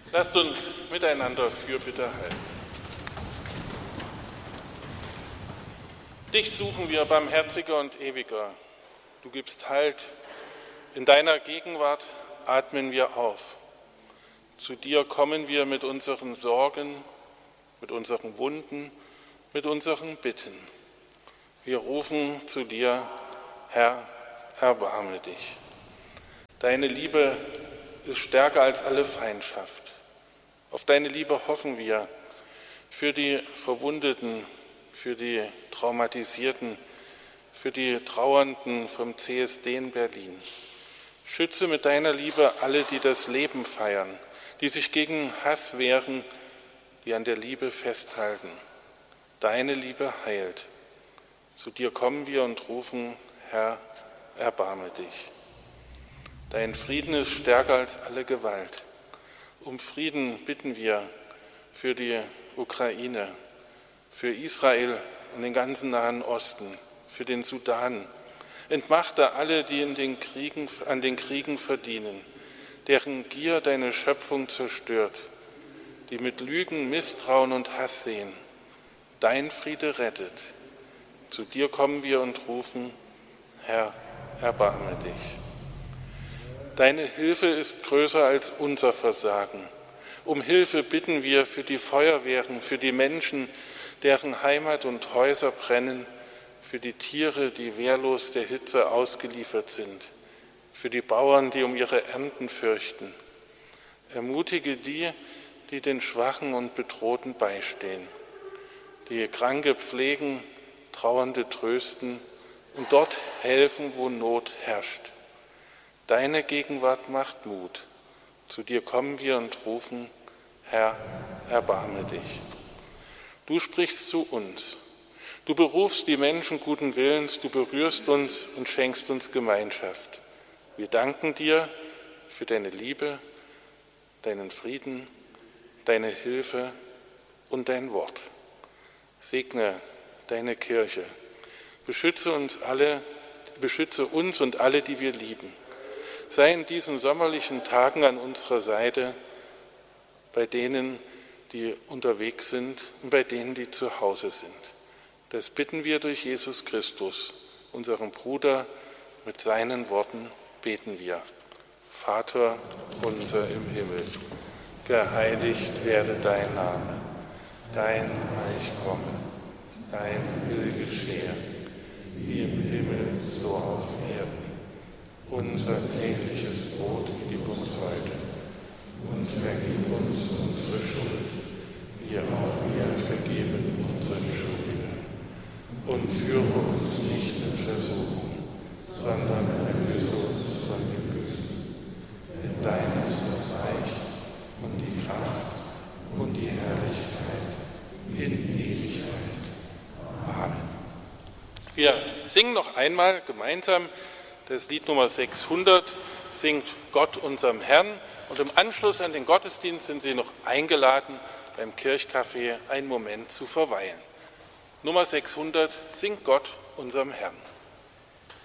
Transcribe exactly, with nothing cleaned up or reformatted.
Lasst uns miteinander Fürbitte halten. Dich suchen wir, barmherziger und ewiger. Du gibst Halt. In deiner Gegenwart atmen wir auf. Zu dir kommen wir mit unseren Sorgen, mit unseren Wunden, mit unseren Bitten. Wir rufen zu dir, Herr, erbarme dich. Deine Liebe ist stärker als alle Feindschaft. Auf deine Liebe hoffen wir für die Verwundeten, für die Traumatisierten, für die Trauernden vom C S D in Berlin. Schütze mit deiner Liebe alle, die das Leben feiern, die sich gegen Hass wehren, die an der Liebe festhalten. Deine Liebe heilt. Zu dir kommen wir und rufen, Herr, erbarme dich. Dein Frieden ist stärker als alle Gewalt. Um Frieden bitten wir für die Ukraine, für Israel und den ganzen Nahen Osten, für den Sudan. Entmachte alle, die in den Kriegen, an den Kriegen verdienen, deren Gier deine Schöpfung zerstört, die mit Lügen, Misstrauen und Hass sehen. Dein Friede rettet. Zu dir kommen wir und rufen, Herr, erbarme dich. Deine Hilfe ist größer als unser Versagen. Um Hilfe bitten wir für die Feuerwehren, für die Menschen, deren Heimat und Häuser brennen, für die Tiere, die wehrlos der Hitze ausgeliefert sind, für die Bauern, die um ihre Ernten fürchten. Ermutige die, die den Schwachen und Bedrohten beistehen, die Kranke pflegen, Trauernde trösten und dort helfen, wo Not herrscht. Deine Gegenwart macht Mut. Zu dir kommen wir und rufen, Herr, erbarme dich. Du sprichst zu uns. Du berufst die Menschen guten Willens, du berührst uns und schenkst uns Gemeinschaft. Wir danken dir für deine Liebe, deinen Frieden, deine Hilfe und dein Wort. Segne deine Kirche. Beschütze uns alle, beschütze uns und alle, die wir lieben. Sei in diesen sommerlichen Tagen an unserer Seite, bei denen, die unterwegs sind und bei denen, die zu Hause sind. Das bitten wir durch Jesus Christus, unseren Bruder. Mit seinen Worten beten wir. Vater unser im Himmel, geheiligt werde dein Name, dein Reich komme, dein Wille geschehe, wie im Himmel so auf Erden. Unser tägliches Brot gib uns heute und vergib uns unsere Schuld, wie auch wir vergeben unseren Schuldigern. Und führe uns nicht in Versuchung, sondern erlöse uns von dem Bösen. Denn dein ist das Reich und die Kraft und die Herrlichkeit in Ewigkeit. Amen. Wir singen noch einmal gemeinsam das Lied Nummer sechshundert, singt Gott unserem Herrn. Und im Anschluss an den Gottesdienst sind Sie noch eingeladen, beim Kirchcafé einen Moment zu verweilen. Nummer sechshundert, singt Gott unserem Herrn.